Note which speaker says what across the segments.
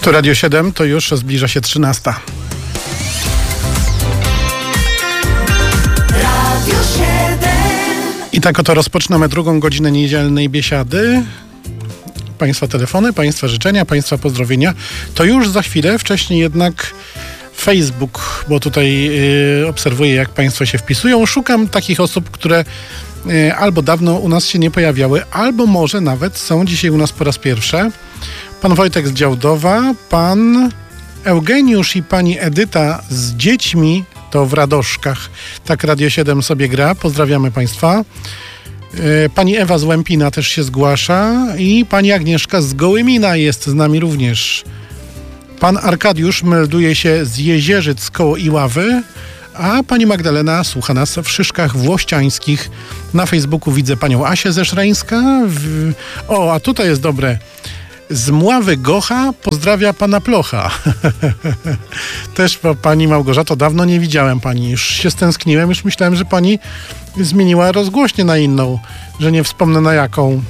Speaker 1: Tu Radio 7, to już zbliża się 13. Radio 7. I tak oto rozpoczynamy drugą godzinę niedzielnej biesiady. Państwa telefony, Państwa życzenia, Państwa pozdrowienia. To już za chwilę, wcześniej jednak Facebook, bo tutaj obserwuję, jak Państwo się wpisują. Szukam takich osób, które albo dawno u nas się nie pojawiały, albo może nawet są dzisiaj u nas po raz pierwszy. Pan Wojtek z Działdowa, pan Eugeniusz i pani Edyta z dziećmi, to w Radoszkach. Tak Radio 7 sobie gra. Pozdrawiamy Państwa. Pani Ewa z Łępina też się zgłasza i pani Agnieszka z Gołymina jest z nami również. Pan Arkadiusz melduje się z Jezierzyc koło Iławy, a pani Magdalena słucha nas w Szyszkach Włościańskich. Na Facebooku widzę panią Asię ze Szreńska. O, a tutaj jest dobre. Z Mławy Gocha pozdrawia pana Plocha. Też pani Małgorzato, dawno nie widziałem pani. Już się stęskniłem, już myślałem, że pani zmieniła rozgłośnię na inną, że nie wspomnę na jaką.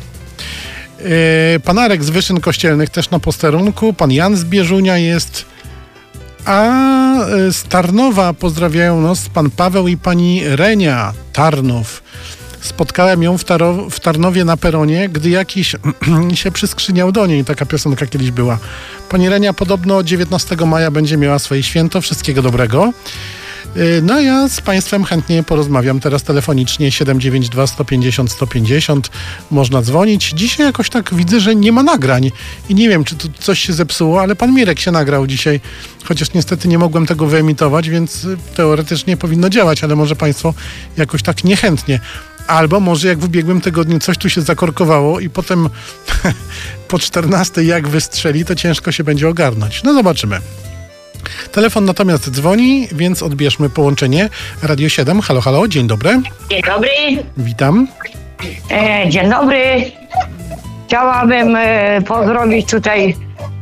Speaker 1: Pan Arek z Wyszyn Kościelnych też na posterunku. Pan Jan z Bieżunia jest. A z Tarnowa pozdrawiają nas pan Paweł i pani Renia. Tarnów. Spotkałem ją w Tarnowie na peronie, gdy jakiś się przyskrzyniał do niej. Taka piosenka kiedyś była. Pani Renia podobno 19 maja będzie miała swoje święto. Wszystkiego dobrego. No ja z Państwem chętnie porozmawiam teraz telefonicznie 792 150 150. Można dzwonić. Dzisiaj jakoś tak widzę, że nie ma nagrań i nie wiem, czy tu coś się zepsuło, ale pan Mirek się nagrał dzisiaj, chociaż niestety nie mogłem tego wyemitować, więc teoretycznie powinno działać, ale może Państwo jakoś tak niechętnie. Albo może jak w ubiegłym tygodniu coś tu się zakorkowało i potem po 14 jak wystrzeli, to ciężko się będzie ogarnąć. No zobaczymy. Telefon natomiast dzwoni, więc odbierzmy połączenie. Radio 7, halo, halo, dzień dobry.
Speaker 2: Dzień dobry.
Speaker 1: Witam.
Speaker 2: Dzień dobry. Chciałabym pozdrowić tutaj,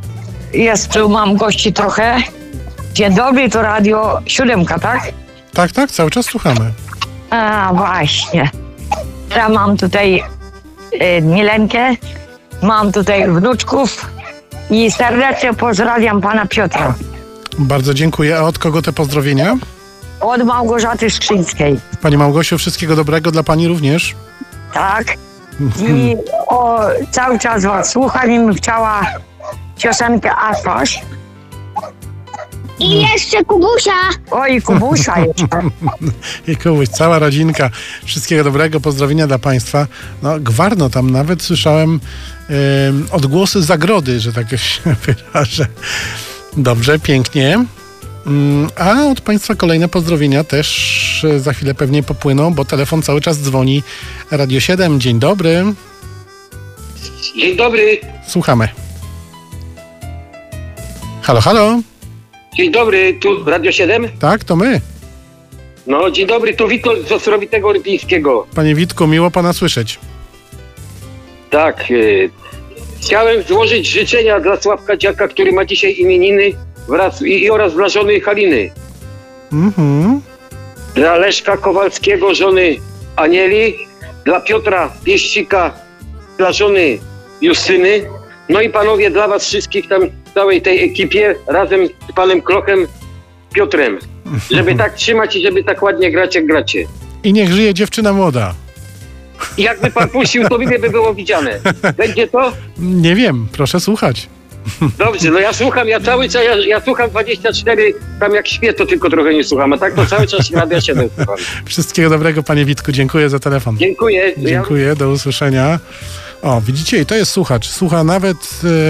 Speaker 2: mam gości trochę. Dzień dobry, to Radio 7, tak?
Speaker 1: Tak, cały czas słuchamy.
Speaker 2: A właśnie. Ja mam tutaj Milenkę, mam tutaj wnuczków i serdecznie pozdrawiam pana Piotra.
Speaker 1: Bardzo dziękuję. A od kogo te pozdrowienia?
Speaker 2: Od Małgorzaty Skrzyńskiej.
Speaker 1: Pani Małgosiu, wszystkiego dobrego dla pani również.
Speaker 2: Tak. I cały czas was słucham i bym chciała piosenkę Apaś.
Speaker 3: I jeszcze Kubusia.
Speaker 2: Oj, Kubusia jeszcze.
Speaker 1: I Kubuś, cała rodzinka. Wszystkiego dobrego, pozdrowienia dla Państwa. No, gwarno tam nawet słyszałem odgłosy zagrody, że tak się wyrażę. Dobrze, pięknie. A od Państwa kolejne pozdrowienia też za chwilę pewnie popłyną, bo telefon cały czas dzwoni. Radio 7, dzień dobry.
Speaker 4: Dzień dobry.
Speaker 1: Słuchamy. Halo, halo.
Speaker 4: Dzień dobry, tu Radio 7?
Speaker 1: Tak, to my.
Speaker 4: No, dzień dobry, tu Witold z Ostrowitego Rypińskiego.
Speaker 1: Panie Witku, miło pana słyszeć.
Speaker 4: Tak, chciałem złożyć życzenia dla Sławka Dziaka, który ma dzisiaj imieniny oraz dla żony Haliny. Dla Leszka Kowalskiego, żony Anieli, dla Piotra Pieścika, dla żony Justyny. No i panowie, dla was wszystkich tam, całej tej ekipie, razem z panem Klochem, Piotrem. Żeby tak trzymać i żeby tak ładnie grać, jak gracie.
Speaker 1: I niech żyje dziewczyna młoda.
Speaker 4: I jakby pan puścił, to ile by było widziane? Będzie to?
Speaker 1: Nie wiem, proszę słuchać.
Speaker 4: Dobrze, no ja słucham, ja cały czas, ja słucham 24, tam jak śpię, to tylko trochę nie słucham, a tak to cały czas Radio 7 słucham.
Speaker 1: Wszystkiego dobrego, panie Witku, dziękuję za telefon.
Speaker 4: Dziękuję.
Speaker 1: Dziękuję, do usłyszenia. O, widzicie, i to jest słuchacz. Słucha nawet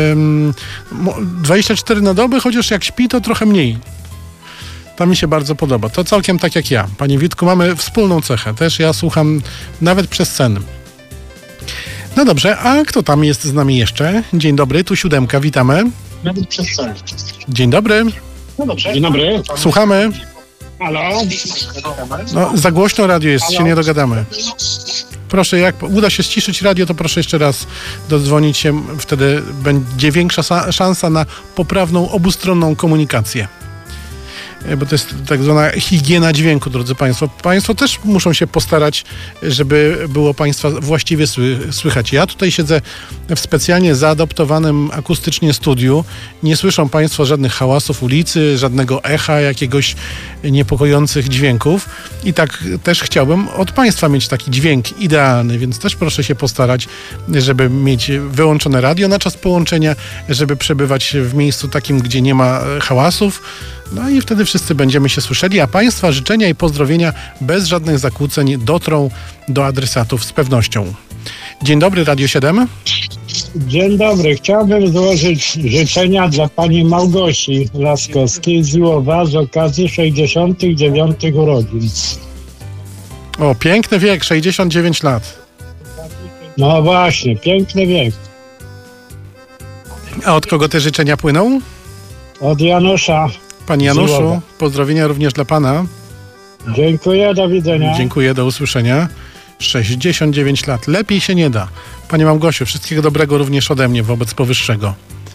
Speaker 1: 24 na dobę, chociaż jak śpi, to trochę mniej. To mi się bardzo podoba. To całkiem tak jak ja. Panie Witku, mamy wspólną cechę. Też ja słucham nawet przez sen. No dobrze, a kto tam jest z nami jeszcze? Dzień dobry, tu 7, witamy.
Speaker 5: Nawet przez sen.
Speaker 1: Dzień dobry.
Speaker 5: No dobrze. Dzień dobry.
Speaker 1: Słuchamy.
Speaker 5: Halo.
Speaker 1: No, za głośno radio jest, się nie dogadamy. Proszę, jak uda się ściszyć radio, to proszę jeszcze raz dodzwonić się. Wtedy będzie większa szansa na poprawną obustronną komunikację. bo to jest tak zwana higiena dźwięku, drodzy Państwo. Państwo też muszą się postarać, żeby było Państwa właściwie słychać. Ja tutaj siedzę w specjalnie zaadoptowanym akustycznie studiu. Nie słyszą Państwo żadnych hałasów ulicy, żadnego echa, jakiegoś niepokojących dźwięków. I tak też chciałbym od Państwa mieć taki dźwięk idealny, więc też proszę się postarać, żeby mieć wyłączone radio na czas połączenia, żeby przebywać w miejscu takim, gdzie nie ma hałasów. No i wtedy wszyscy będziemy się słyszeli, a Państwa życzenia i pozdrowienia bez żadnych zakłóceń dotrą do adresatów z pewnością. Dzień dobry, Radio 7.
Speaker 5: Dzień dobry. Chciałbym złożyć życzenia dla pani Małgosi Laskowskiej z Łowa z okazji 69 urodzin.
Speaker 1: O, piękny wiek, 69 lat.
Speaker 5: No właśnie, piękny wiek.
Speaker 1: A od kogo te życzenia płyną?
Speaker 5: Od Janusza.
Speaker 1: Panie Januszu,
Speaker 5: Łowa.
Speaker 1: pozdrowienia również dla Pana.
Speaker 5: Dziękuję, do widzenia.
Speaker 1: Dziękuję, do usłyszenia. 69 lat, lepiej się nie da. Panie Małgosiu, wszystkiego dobrego również ode mnie wobec powyższego.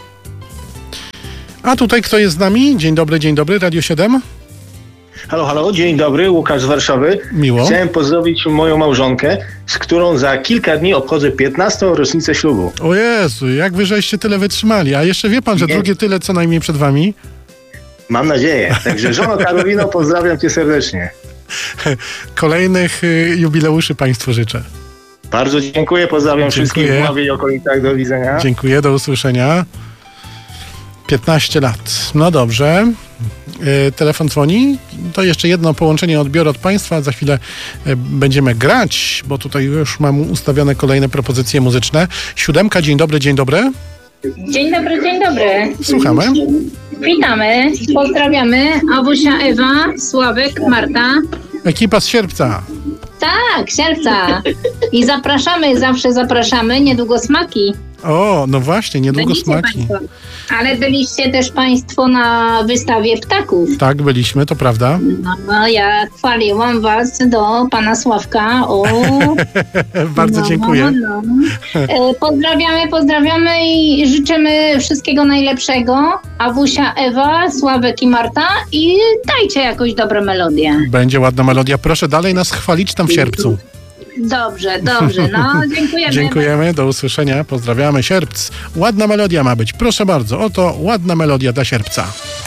Speaker 1: A tutaj kto jest z nami? Dzień dobry, Radio 7.
Speaker 6: Halo, halo, dzień dobry, Łukasz z Warszawy.
Speaker 1: Miło.
Speaker 6: Chciałem pozdrowić moją małżonkę, z którą za kilka dni obchodzę 15. rocznicę ślubu.
Speaker 1: O Jezu, jak wy żeście tyle wytrzymali. A jeszcze wie Pan, że
Speaker 6: Nie.
Speaker 1: drugie tyle co najmniej przed Wami?
Speaker 6: Mam nadzieję. Także żono Karolino, pozdrawiam Cię serdecznie.
Speaker 1: Kolejnych jubileuszy Państwu życzę.
Speaker 6: Bardzo dziękuję, pozdrawiam wszystkich w Ławie i okolicach, do widzenia.
Speaker 1: Dziękuję, do usłyszenia. 15 lat. No dobrze. Telefon dzwoni. To jeszcze jedno połączenie odbiorę od Państwa. Za chwilę będziemy grać, bo tutaj już mam ustawione kolejne propozycje muzyczne. 7, dzień dobry, dzień dobry.
Speaker 7: Dzień dobry, dzień dobry.
Speaker 1: Słuchamy.
Speaker 7: Witamy, pozdrawiamy. Awusia, Ewa, Sławek, Marta.
Speaker 1: Ekipa z Sierpca.
Speaker 7: Tak, Sierpca. I zawsze zapraszamy, niedługo smaki.
Speaker 1: O, no właśnie, niedługo
Speaker 7: Będziecie
Speaker 1: smaki.
Speaker 7: Państwo. Ale byliście też Państwo na wystawie ptaków.
Speaker 1: Tak, byliśmy, to prawda.
Speaker 7: No, ja chwaliłam Was do pana Sławka. O,
Speaker 1: Bardzo dziękuję.
Speaker 7: Pozdrawiamy i życzymy wszystkiego najlepszego. Awusia, Ewa, Sławek i Marta. I dajcie jakąś dobrą melodię.
Speaker 1: Będzie ładna melodia. Proszę dalej nas chwalić tam w Sierpcu.
Speaker 7: Dobrze, no dziękujemy.
Speaker 1: Dziękujemy, do usłyszenia. Pozdrawiamy Sierpc. Ładna melodia ma być. Proszę bardzo, oto ładna melodia dla Sierpca.